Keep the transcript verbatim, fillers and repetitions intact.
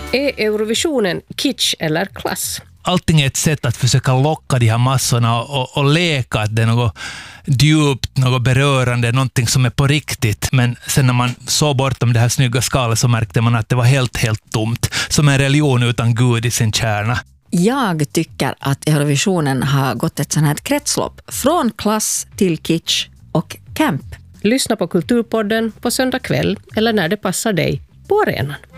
Är Eurovisionen kitsch eller klass? Allting är ett sätt att försöka locka de här massorna och, och, och leka att det är något djupt, något berörande, någonting som är på riktigt. Men sen när man såg bortom det här snygga skalet så märkte man att det var helt, helt tomt. Som en religion utan Gud i sin kärna. Jag tycker att Eurovisionen har gått ett sånt här kretslopp från klass till kitsch och camp. Lyssna på Kulturpodden på söndag kväll eller när det passar dig på arenan.